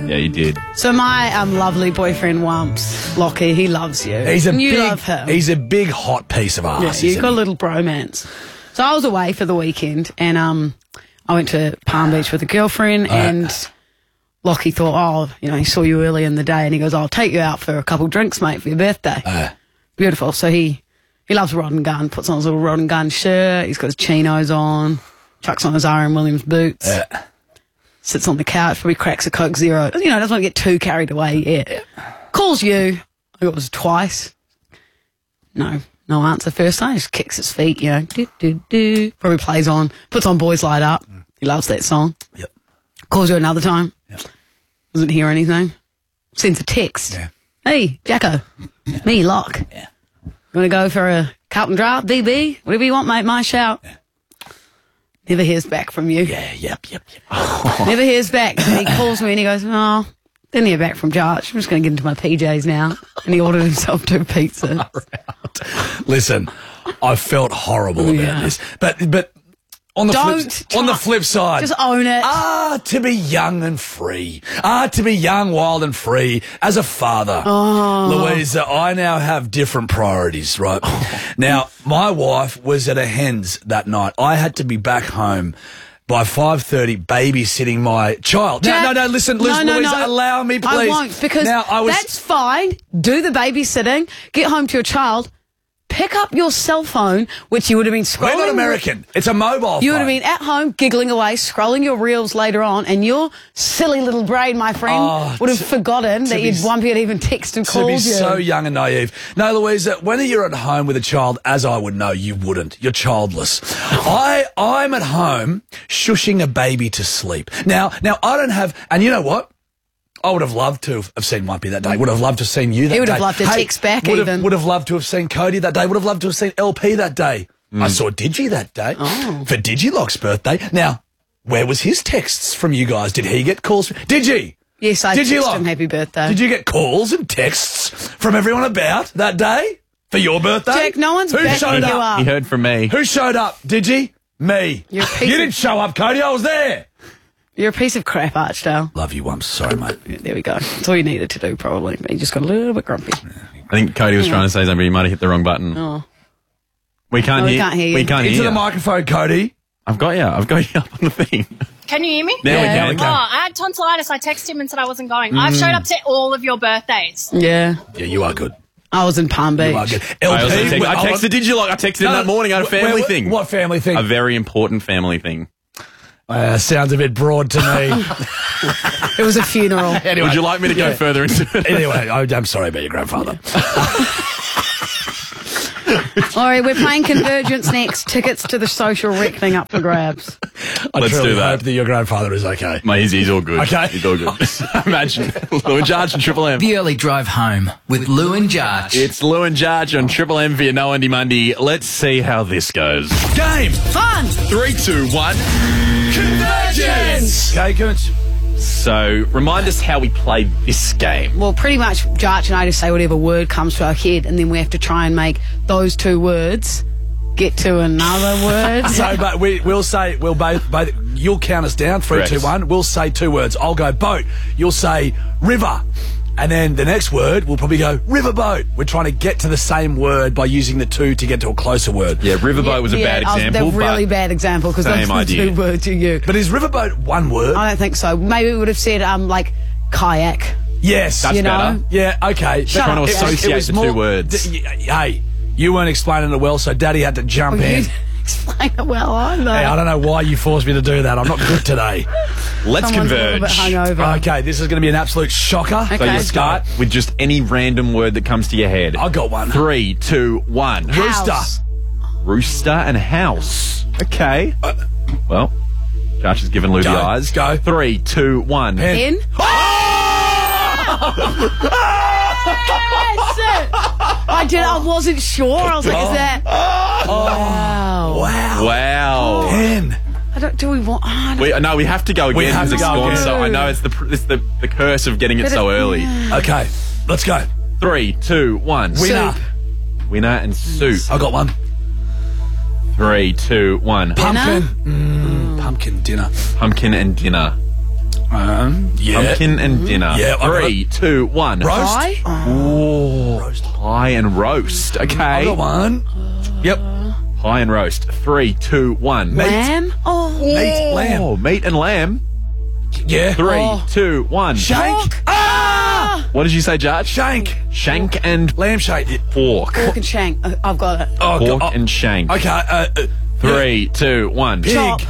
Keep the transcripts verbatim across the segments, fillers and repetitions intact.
Yeah, you did. So my um, lovely boyfriend Wumps, Lockie, he loves you. He's a and you big, love him. He's a big hot piece of Yeah, arse. you've isn't got a he? little bromance. So I was away for the weekend, and um, I went to Palm Beach with a girlfriend, and Lockie thought, oh, you know, he saw you early in the day, and he goes, I'll take you out for a couple drinks, mate, for your birthday. Uh, Beautiful. So he, he loves Rod and Gun, puts on his little Rod and Gun shirt, he's got his chinos on, chucks on his R M Williams boots, uh, sits on the couch, probably cracks a Coke Zero. You know, doesn't want to get too carried away yet. Calls you. I think it was twice. No, no answer first time. Just kicks his feet, you know. Do, do, do. Probably plays on, puts on Boys Light Up. He loves that song. Yep. Calls you another time. Yep. Doesn't hear anything. Sends a text. Yeah. Hey, Jacko. Me, Lock. Yeah. You want to go for a Carlton draft, B B? Whatever you want, mate, my shout. Yeah. Never hears back from you. Yeah, yep, yep, yep. Never hears back. And he calls me and he goes, oh, didn't hear back from Josh. I'm just going to get into my P Js now. And he ordered himself two pizzas. Listen, I felt horrible about Yeah. this. But but on the Don't flip, on the try- flip side, Just own it. ah, to be young and free. Ah, to be young, wild and free. As a father, Oh. Louisa, I now have different priorities, right? Now, my wife was at a hens that night. I had to be back home by five thirty babysitting my child. Jack, no, no, no, listen, listen, no, no, Louisa, no. allow me, please. I won't, because now, I was, that's fine. Do the babysitting. Get home to your child. Pick up your cell phone, which you would have been scrolling. we're not American. It's a mobile You would phone. have been at home, giggling away, scrolling your reels later on, and your silly little brain, my friend, Oh, would have to- forgotten to that be you'd s- one had even texted and To called be you. so young and naive. No, Louisa, when you're at home with a child, as I would know, you wouldn't. You're childless. I, I'm at home shushing a baby to sleep. Now, now I don't have, and you know what? I would have loved to have seen Mumpy that day. Would have loved to have seen you that day. He would have loved to Hey, text back would have, even. Would have loved to have seen Cody that day. Would have loved to have seen L P that day. I saw Digi that day Oh. for Digilock's birthday. Now, where was his texts from you guys? Did he get calls? Digi! Yes, I Did you texted like- him happy birthday. Did you get calls and texts from everyone about that day for your birthday? Jack, no one's Who backing showed you up? up. He heard from me. Who showed up? Did you? Me. You're a You piece of- didn't show up, Cody. I was there. You're a piece of crap, Archdale. Love you, Wumps. Sorry, mate. Yeah, there we go. That's all you needed to do, probably. But you just got a little bit grumpy. I think Cody was trying to say something, but he might have hit the wrong button. Oh. We can't No, we hear. can't hear you. We can't Into hear. the microphone, Cody. I've got you. I've got you up on the thing. Can you hear me? Now Yeah. we Okay. can. Oh, I had tonsillitis. I texted him and said I wasn't going. I've showed up to all of your birthdays. Yeah. Yeah, you are good. I was in Palm Beach. You are good. I, also L P, text, I well, texted Digilock. I texted him No, that morning. I had a wh- family wh- thing. What family thing? A very important family thing. Uh, sounds a bit broad to me. It was a funeral. Anyway, Would you like me to go yeah. further into it? Anyway, I, I'm sorry about your grandfather. All right, we're playing Convergence next. Tickets to the social reckoning up for grabs. I Let's truly do that. hope that your grandfather is okay. Mate, he's, he's all good. Okay. He's all good. Imagine. Lou and Jarge and Triple M. The early drive home with Lou and Jarge. It's Lou and Jarge on Triple M via No Andy Monday. Let's see how this goes. Game. Fun! Three, two, one. Convergence. Okay, Coots. So, remind us how we played this game. Well, pretty much Jarch and I just say whatever word comes to our head, and then we have to try and make those two words get to another word. So, but we, we'll say, we'll both, both, you'll count us down, three, Correct. two, one. We'll say two words. I'll go boat. You'll say river. And then the next word, we'll probably go riverboat. We're trying to get to the same word by using the two to get to a closer word. Yeah, Riverboat was a bad I was- example. They're really but bad example because same those are the idea. two words you use. But is riverboat one word? I don't think so. Maybe we would have said um like kayak. Yes. That's you know? better. Yeah, okay. Shut Trying up. to It was- associate the two words. D- y- hey, you weren't explaining it well, so Daddy had to jump You in. didn't explain it well either. Hey, I don't know why you forced me to do that. I'm not good today. Let's Someone's a little converge. bit hungover. Okay, this is going to be an absolute shocker. So Okay. you start with just any random word that comes to your head. I got one. Three, two, one. Rooster. House. Rooster and house. Okay. Well, Josh has given Lou Go, the eyes. go. Three, two, one. Pen. In. Oh! Yes! I did. I wasn't sure. I was like, is that? Wow. Wow. Wow. Pen. I don't. Do we want? Oh, I don't- We, no, we have to go again. We have because to it's go gone again. So I know it's the pr- it's the, the curse of getting it But so it- early. Okay, let's go. Three, two, one. Winner. Soup. Winner and soup. I got one. Three, two, one. Pumpkin. Mm, pumpkin dinner. Pumpkin and dinner. Um, yeah. Pumpkin and dinner. Yeah, I got Three, two, one. Roast. Pie? Oh, roast. Pie and roast. I Okay. got one. Yep. Pie and roast. Three, two, one. Lamb? Oh. Meat, lamb. Oh, meat and lamb. Yeah. Three, Oh. two, one. Shank. Pork. Ah! What did you say, Judge? Shank. Shank and Lamb shank. pork. Pork and shank. Uh, I've got it. Oh, Pork God. and shank. Okay. Uh, uh, Three, two, one. Pig. Chop.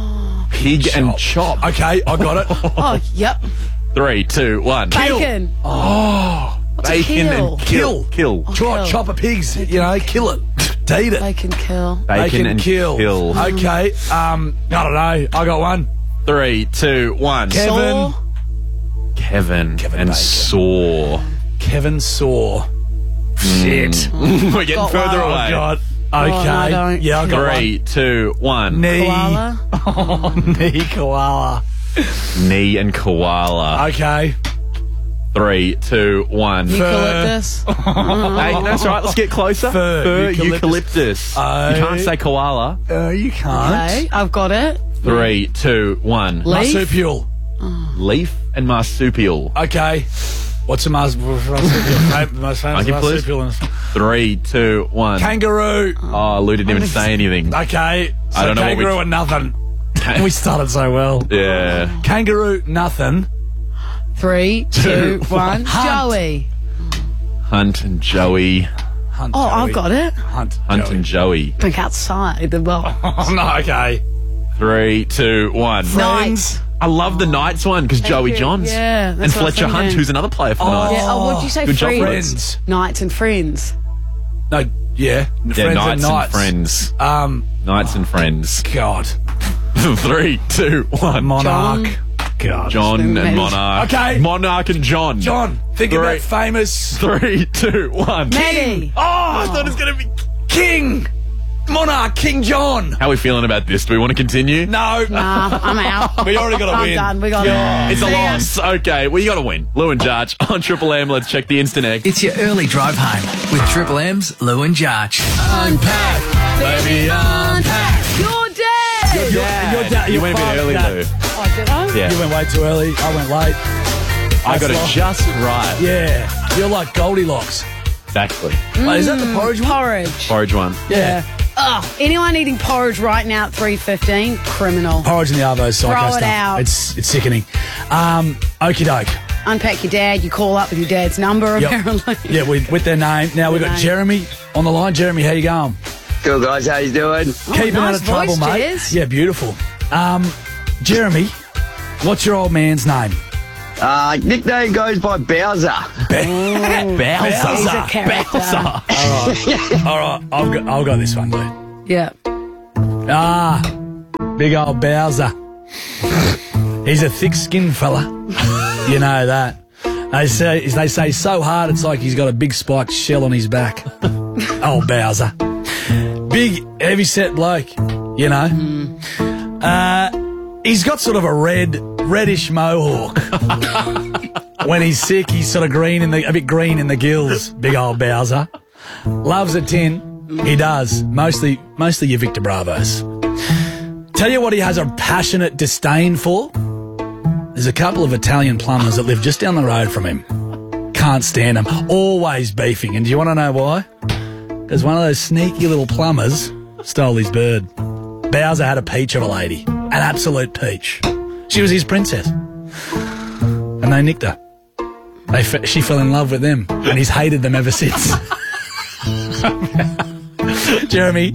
Pig and chop. Okay, I got it. Oh, yep. Three, two, one. Bacon. What's a Bacon kill? and kill. Kill. Try Kill. chop a pig's, you know, kill it. Eat it. Bacon kill. Bacon and kill. kill. Okay. Um, I don't know. I got one. Three, two, one. Kevin. Saw. Kevin. Kevin and Bacon. Saw. Kevin Saw. Shit. We're getting Got further one. away. Oh, God. Okay. Oh, I don't. Yeah, I got Three, two, one. one. Knee. Koala. Oh, knee koala. Knee and koala. Okay. Three, two, one. Eucalyptus. Hey, that's right. Let's get closer. Fur. eucalyptus. Eucalyptus. You can't say koala. Uh, you can't. Okay, I've got it. Three, two, one. Leaf. Marsupial. Leaf and marsupial. Okay. What's the mas- marsupial? most famous Monkey, please. marsupial? in- Three, two, one. Kangaroo. Oh, Lou didn't even say anything. Okay. So I don't know what we- kangaroo and nothing. We started so well. Yeah. Kangaroo, nothing. Three, two, one. Hunt. Joey. Hunt and Joey. Hunt. Oh, I've Joey. got it. Hunt. Hunt Joey. and Joey. Think outside the box. Oh, no, okay. Three, two, one. Knights. I love the Knights one because Joey you. Johns. Yeah, that's and what I was Fletcher Hunt, thinking. who's another player for the Oh. Knights. Yeah. Oh, what did you say? Good job, Friends. Friends. Knights and friends. No, yeah. Yeah, Friends Knights and and, Knights. Friends. Um, Knights and Friends. God. Three, two, one. Monarch. God. John and Maybe. Monarch. Okay. Monarch and John. John, think Three. about famous Three, two, one. Maggie. Oh, I thought it was going to be. King. Monarch, King John. How are we feeling about this? Do we want to continue? No. Nah, I'm out. We already got to I'm win. done. We got God. it. It's a See ya. loss. Okay, well, you got to win. Lou and Jarch on Triple M. Let's check the instant egg. It's your early drive home with Triple M's Lou and Jarch. Unpack. Baby, unpack. Your dad. Your dad. Your dad. You your went a bit father, early, dad. Lou. Oh, did I? Yeah. You went way too early. I went late. I got That's it just right. Yeah. You're like Goldilocks. Exactly. Wait, is that the porridge one? Porridge. Porridge one. Yeah. Oh, anyone eating porridge right now at three fifteen? Criminal. Porridge in the Arvo psycho Throw it stuff. out. It's it's sickening. Um, okie doke. Unpack your dad. You call up with your dad's number, Yep. apparently. Yeah, with, with their name. Now we've got name. Jeremy on the line. Jeremy, how you going? Good guys, how you doing? Keeping nice out of trouble, voice, mate. Jez. Yeah, beautiful. Um, Jeremy, what's your old man's name? Uh, nickname goes by Bowser. Bowser. He's a character. All right, I've got, I've got this one, Lou. Yeah. Ah, big old Bowser. He's a thick-skinned fella. You know that. They say they say so hard it's like he's got a big spiked shell on his back. Old Bowser. Big, heavy-set bloke, you know. Uh, he's got sort of a red, reddish mohawk. When he's sick, he's sort of green in the, a bit green in the gills. Big old Bowser. Loves a tin. He does. Mostly, mostly your Victor Bravos. Tell you what he has a passionate disdain for? There's a couple of Italian plumbers that live just down the road from him. Can't stand them. Always beefing. And do you want to know why? Because one of those sneaky little plumbers stole his bird. Bowser had a peach of a lady. An absolute peach. She was his princess. And they nicked her. They fe- she fell in love with them. And he's hated them ever since. Jeremy.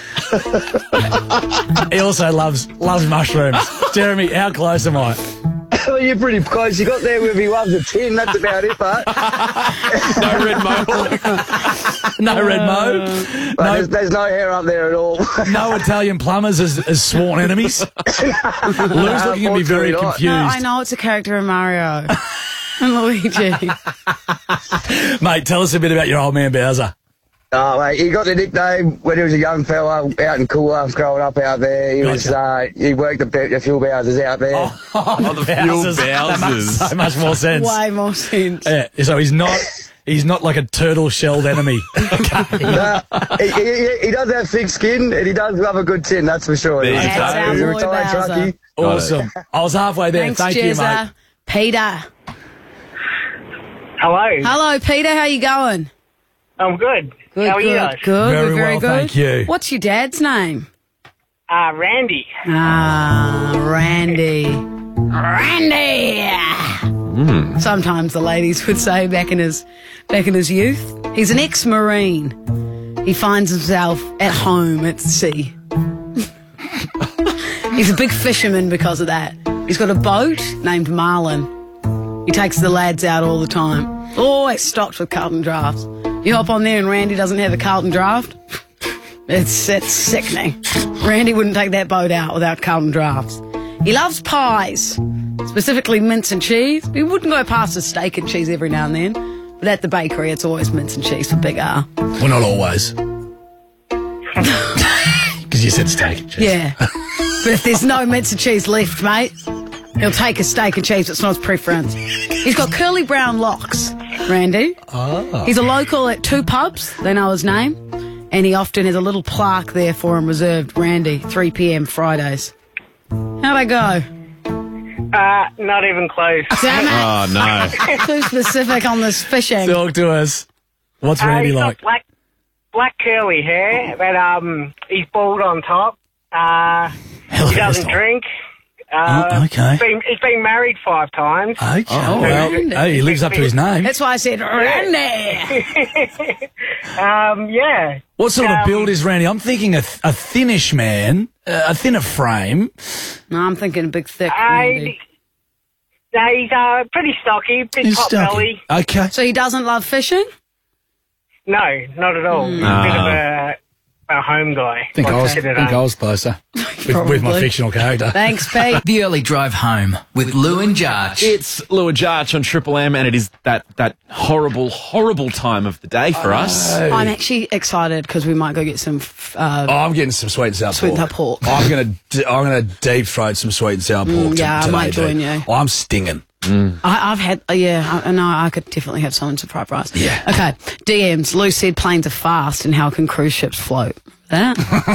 He also loves loves mushrooms. Jeremy, how close am I? Well, you're pretty close. You got there with he loves a tin. That's about it, but No red mohawk. No red mo. but No, there's, there's no hair up there at all. no Italian plumbers as, as sworn enemies. Lou's looking at me very Unfortunately not. confused. No, I know it's a character in Mario. And Luigi. Mate, tell us a bit about your old man Bowser. Oh, mate, he got the nickname when he was a young fella out in Coolah, growing up out there. He was, uh, he worked at the fuel houses out there. Oh, the fuel Bowsers. That makes Bowsers. so much more sense. Way more sense. Yeah, so he's not He's not like a turtle-shelled enemy. Nah, he, he, he does have thick skin and he does love a good tin, that's for sure. There you He's go. a- That's he's a our boy retired Bowser. truckie. Awesome. I was halfway there. Thanks, Thank you, mate. Jezza. Peter. Hello. Hello, Peter. How you going? I'm good. Good, How are good, you guys? good. Very We're very well, good. thank you. What's your dad's name? Uh, Randy. Ah, Randy. Randy. Sometimes the ladies would say back in his back in his youth, he's an ex-marine. He finds himself at home at sea. He's a big fisherman because of that. He's got a boat named Marlin. He takes the lads out all the time. Always stocked with Carlton drafts. You hop on there and Randy doesn't have a Carlton draft. It's, it's sickening. Randy wouldn't take that boat out without Carlton drafts. He loves pies, specifically mince and cheese. He wouldn't go past a steak and cheese every now and then, but at the bakery it's always mince and cheese for Big R. Well, not always. Because you said steak and cheese. Yeah. But if there's no mince and cheese left, mate, he'll take a steak and cheese. It's not his preference. He's got curly brown locks, Randy. Oh. He's a local at two pubs. They know his name. And he often has a little plaque there for him reserved. Randy, three p.m. Fridays. How'd I go? Uh, not even close. Damn it. Oh, no. Too specific on this fishing. Talk to us. What's Uh, Randy he's like? got black, black curly hair, but um, he's bald on top. Uh, Hell he of a doesn't hairstyle. drink. Uh, Oh, okay. He's been, he's been married five times. Okay. Oh, well, Randy. hey, he lives up to his name. That's why I said Randy. Um, yeah. What sort of Um, build is Randy? I'm thinking a, th- a thinnish man, uh, a thinner frame. No, I'm thinking a big thick Randy. I, no, he's uh, pretty stocky, big He's top stocky. belly. Okay. So he doesn't love fishing? No, not at all. He's a bit of a, a home guy. I think, I was, Likes to sit at think I home. was closer with, with my Probably. fictional character. Thanks, Pete. The early drive home with Lou and Jarch. It's Lou and Jarch on Triple M, and it is that, that horrible, horrible time of the day for us. I'm actually excited because we might go get some f- uh, Oh, I'm getting some sweet and sour Sweet and pork. sour pork. I'm gonna d- I'm gonna deep throat some sweet and sour pork. to- yeah, I today, might join dude. you. I'm stinging. I, I've had, uh, yeah, I, no, I could definitely have someone to fried rice. Yeah. Okay, D Ms. Lou said planes are fast and how can cruise ships float? That?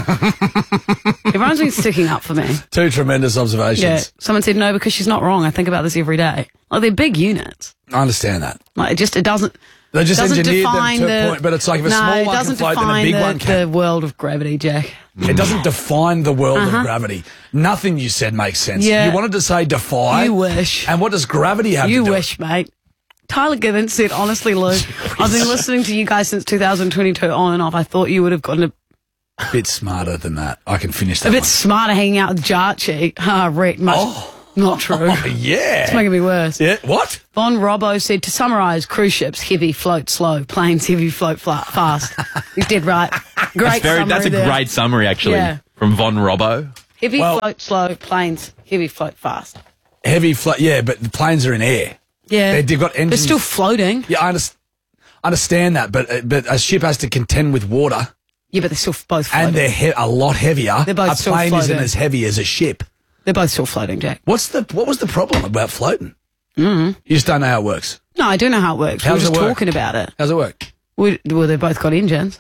Everyone's been sticking up for me. Two tremendous observations. Yeah. Someone said no because she's not wrong. I think about this every day. Like, they're big units. I understand that. Like, it just, it doesn't. They just doesn't engineered them define to the, a point, but it's like if a no, small it one can doesn't float, then a define big the, one can. the world of gravity, Jack. It doesn't define the world of gravity. Nothing you said makes sense. Uh-huh. Yeah. You wanted to say defy. You wish. And what does gravity have You to do? wish, mate. Tyler Gibbons said, honestly, Lou, I've been listening to you guys since two thousand twenty-two on and off. I thought you would have gotten a, A bit smarter than that. I can finish that a bit one. smarter hanging out with Jarchi. Ah, Rick, much. Oh. Not true. Yeah. It's making me worse. Yeah. What? Von Robbo said, to summarise, cruise ships, heavy, float slow. Planes, heavy, float fla- fast. He's dead right. Great That's, very, summary that's a there. great summary, actually, Yeah. from Von Robbo. Heavy, Well- float slow. Planes, heavy, float fast. Heavy float. Yeah, but the planes are in air. Yeah. They- they've got They're engines. still floating. Yeah, I understand. Understand that, but uh, but a ship has to contend with water, Yeah, but they're still both floating. and they're he- a lot heavier. They're both a still plane isn't floating. as heavy as a ship. They're both still floating, Jack. What's the what was the problem about floating? Mm-hmm. You just don't know how it works. No, I do know how it works. How We're does just it work? talking about it. How's it work? We, well, they both got engines.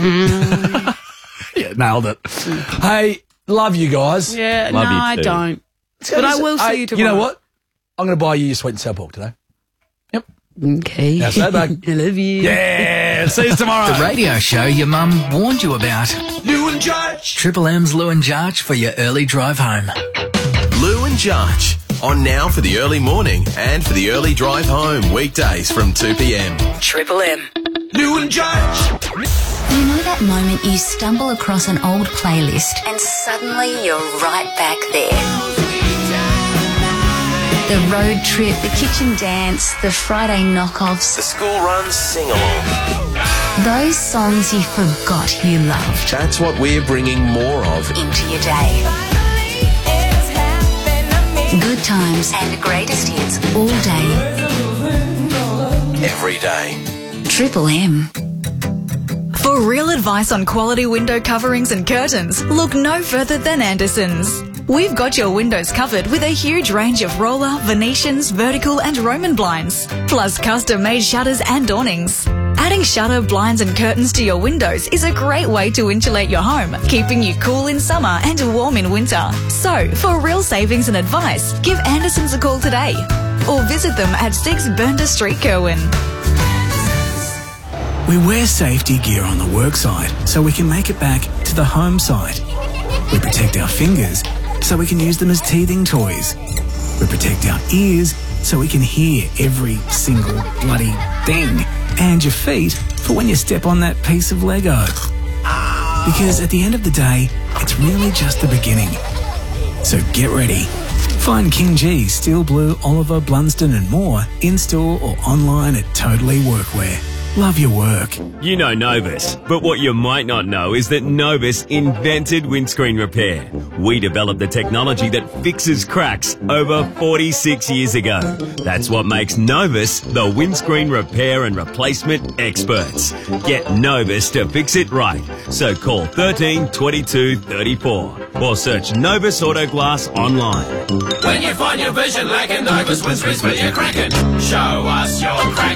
Yeah, nailed it. Hey, love you guys. Yeah, Love no, you I too. don't. But I will see Hey, you tomorrow. You know what? I'm going to buy you your sweet and sour pork today. Yep. Okay. Now say it back. I love you. Yeah. See you tomorrow. The radio show your mum warned you about. Lou and Judge. Triple M's Lou and Jarch for your early drive home. Lou and Jarch. On now for the early morning and for the early drive home. Weekdays from two p.m. Triple M. Lou and Judge. You know that moment you stumble across an old playlist and suddenly you're right back there. The road trip, the kitchen dance, the Friday knockoffs, The school runs sing-along. those songs you forgot you loved That's what we're bringing more of. into your day. Good times and the greatest hits all day. Every day. Triple M. For real advice on quality window coverings and curtains, look no further than Anderson's. We've got your windows covered with a huge range of roller, Venetians, vertical and Roman blinds, plus custom-made shutters and awnings. Adding shutter, blinds and curtains to your windows is a great way to insulate your home, keeping you cool in summer and warm in winter. So, for real savings and advice, give Anderson's a call today or visit them at six Burnda Street, Kerwin. We wear safety gear on the work side so we can make it back to the home side. We protect our fingers so we can use them as teething toys. We protect our ears so we can hear every single bloody thing. And your feet for when you step on that piece of Lego. Because at the end of the day, it's really just the beginning. So get ready. Find King G, Steel Blue, Oliver, Blunston and more in-store or online at Totally Workwear. Love your work. You know Novus, but what you might not know is that Novus invented windscreen repair. We developed the technology that fixes cracks over forty-six years ago. That's what makes Novus the windscreen repair and replacement experts. Get Novus to fix it right. So call thirteen twenty-two thirty-four or search Novus Auto Glass online. When you find your vision lacking, Novus windscreens for your cracking. Show us your crack.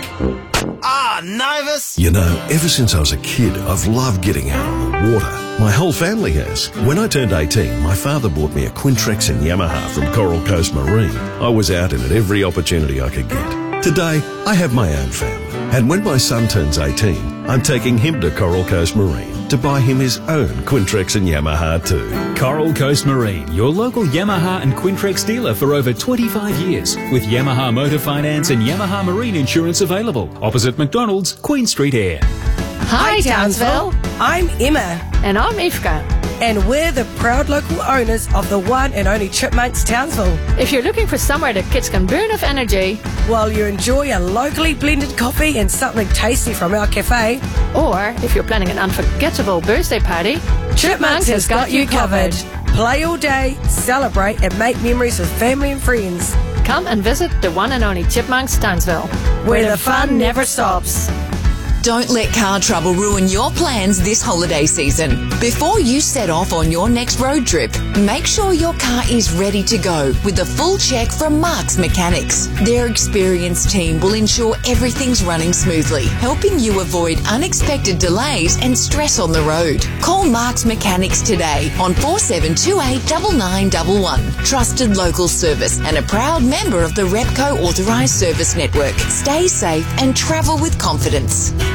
Ah, Novus! You know, ever since I was a kid, I've loved getting out on the water. My whole family has. When I turned eighteen, my father bought me a Quintrex and Yamaha from Coral Coast Marine. I was out in it every opportunity I could get. Today, I have my own family. And when my son turns eighteen, I'm taking him to Coral Coast Marine to buy him his own Quintrex and Yamaha too. Coral Coast Marine, your local Yamaha and Quintrex dealer for over twenty-five years, with Yamaha Motor Finance and Yamaha Marine Insurance available. Opposite McDonald's, Queen Street Air. Hi, Townsville. I'm Emma. And I'm Ifka. And we're the proud local owners of the one and only Chipmunks Townsville. If you're looking for somewhere that kids can burn off energy, while you enjoy a locally blended coffee and something tasty from our cafe, or if you're planning an unforgettable birthday party, Chipmunks has got you covered. Play all day, celebrate and make memories with family and friends. Come and visit the one and only Chipmunks Townsville, where the fun never stops. Don't let car trouble ruin your plans this holiday season. Before you set off on your next road trip, make sure your car is ready to go with a full check from Mark's Mechanics. Their experienced team will ensure everything's running smoothly, helping you avoid unexpected delays and stress on the road. Call Mark's Mechanics today on four seven two eight nine nine one one. Trusted local service and a proud member of the Repco Authorised Service Network. Stay safe and travel with confidence.